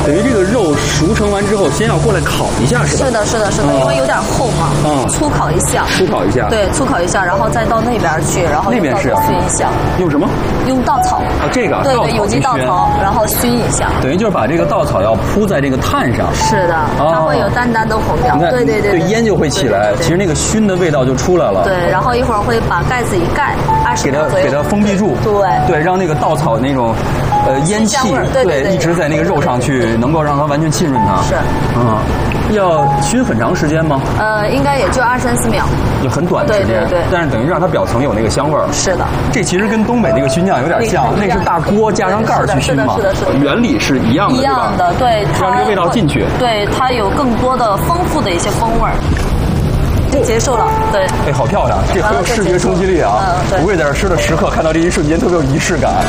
等于这个肉熟成完之后，先要过来烤一下，是吧？ 是的，是的，是的，因为有点厚嘛。粗烤一下。 粗烤一下。 对，粗烤一下，然后再到那边去，然后那边是熏一下。 用什么？ 用稻草。 这个。 对对，有机稻草，然后熏一下。 等于就是把这个稻草要铺在这个炭上。 是的，它会有淡淡的红调。对对对。 对，烟就会起来，其实那个熏的味道就出来了。 对，然后一会儿会把盖子一盖，20秒左右， 给它封闭住。 对， 让那个稻草那种烟气一直在那个肉上去，能够让它完全浸润它。 是。 要熏很长时间吗？ 应该也就2-3-4秒， 就很短的时间。对。但是等于让它表层有那个香味儿。 是的。 这其实跟东北那个熏酱有点像，那是大锅加上盖儿去熏嘛。 是的。 原理是一样的。 一样的，对。 让这个味道进去。 对，它有更多的丰富的一些风味儿。结束了，对。 哎，好漂亮，这很有视觉冲击力啊！我也在这吃的时刻看到这一瞬间，特别有仪式感。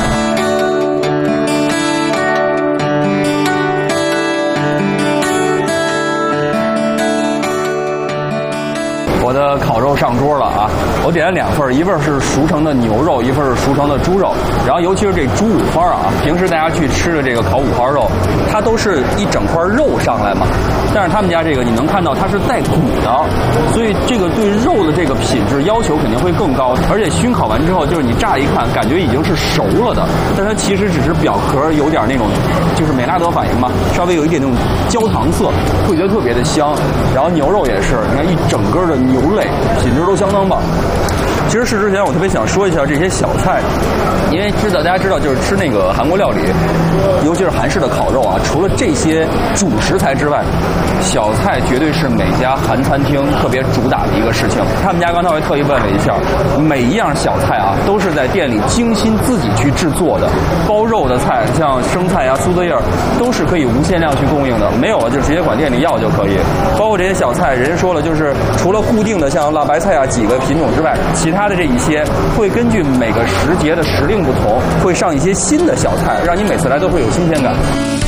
我的烤肉上桌了啊！我点了2份，一份是熟成的牛肉，一份是熟成的猪肉。然后尤其是这猪五花啊，平时大家去吃的这个烤五花肉，它都是一整块肉上来嘛。但是他们家这个你能看到它是带骨的，所以这个对肉的这个品质要求肯定会更高。而且熏烤完之后，就是你乍一看感觉已经是熟了的，但它其实只是表壳有点那种就是美拉德反应嘛，稍微有一点那种焦糖色，会觉得特别的香。然后牛肉也是，你看一整根的牛肋，品质都相当棒。其实事之前我特别想说一下这些小菜，因为大家知道就是吃那个韩国料理，尤其是韩式的烤肉啊，除了这些主食材之外，小菜绝对是每家韩餐厅特别主打的一个事情。他们家刚才我还特意问了一下，每一样小菜啊都是在店里精心自己去制作的。包肉的菜，像生菜啊、苏子叶都是可以无限量去供应的，没有啊就直接管店里要就可以。包括这些小菜，人家说了，就是除了固定的像辣白菜啊几个品种之外，其他的这一些会根据每个时节的时令不同，会上一些新的小菜，让你每次来都会有新鲜感。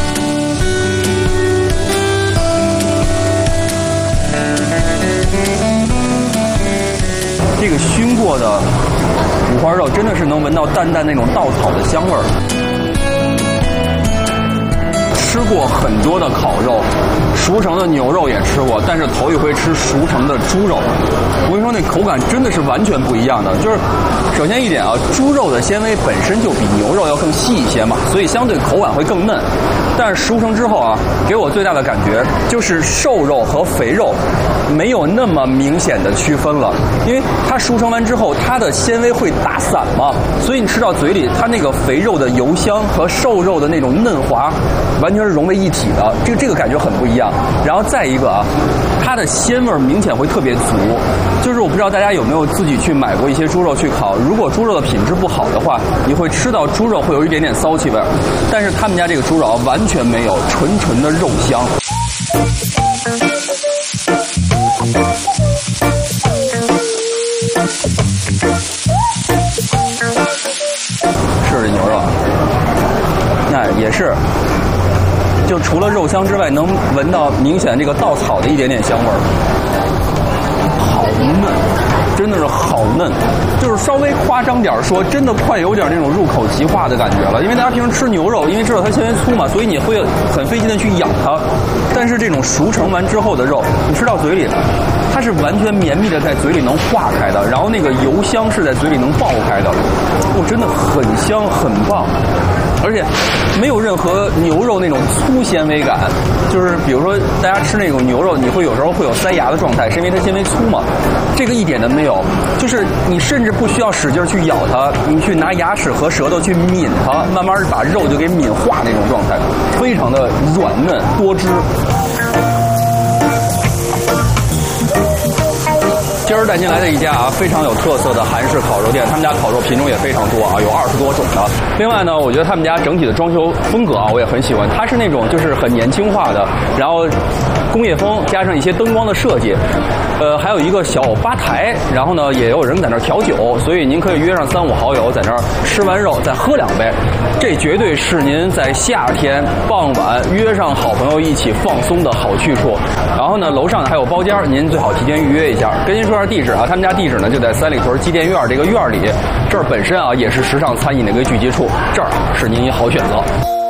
这个熏过的五花肉真的是能闻到淡淡那种稻草的香味儿。吃过很多的烤肉，熟成的牛肉也吃过，但是头一回吃熟成的猪肉。我跟你说，那口感真的是完全不一样的。就是首先一点啊，猪肉的纤维本身就比牛肉要更细一些嘛，所以相对口感会更嫩。但是熟成之后啊，给我最大的感觉就是瘦肉和肥肉没有那么明显的区分了，因为它熟成完之后，它的纤维会打散嘛，所以你吃到嘴里，它那个肥肉的油香和瘦肉的那种嫩滑，完全是融为一体的，这个感觉很不一样。然后再一个啊，它的鲜味明显会特别足。就是我不知道大家有没有自己去买过一些猪肉去烤，如果猪肉的品质不好的话，你会吃到猪肉会有一点点骚气味，但是他们家这个猪肉啊完全没有，纯纯的肉香。是这牛肉，那也是。就除了肉香之外，能闻到明显这个稻草的一点点香味儿，好嫩，真的是好嫩，就是稍微夸张点说，真的快有点那种入口即化的感觉了。因为大家平时吃牛肉，因为知道它纤维粗嘛，所以你会很费劲的去咬它。但是这种熟成完之后的肉，你吃到嘴里，它是完全绵密的在嘴里能化开的，然后那个油香是在嘴里能爆开的，真的很香很棒。而且没有任何牛肉那种粗纤维感，就是比如说大家吃那种牛肉，你会有时候会有塞牙的状态，是因为它纤维粗嘛。这个一点都没有，就是你甚至不需要使劲去咬它，你去拿牙齿和舌头去抿它，慢慢把肉就给抿化那种状态，非常的软嫩多汁。今儿带您来的一家啊非常有特色的韩式烤肉店，他们家烤肉品种也非常多啊，有20多种的。另外呢，我觉得他们家整体的装修风格啊，我也很喜欢，它是那种就是很年轻化的，然后工业风加上一些灯光的设计，还有一个小吧台，然后呢也有人在那儿调酒，所以您可以约上3、5好友在那儿吃完肉再喝2杯，这绝对是您在夏天傍晚约上好朋友一起放松的好去处。然后呢，楼上还有包间，您最好提前预约一下。跟您说下地址啊，他们家地址呢就在三里屯机电院这个院里，这儿本身啊也是时尚餐饮的一个聚集处，这儿是您一好选择。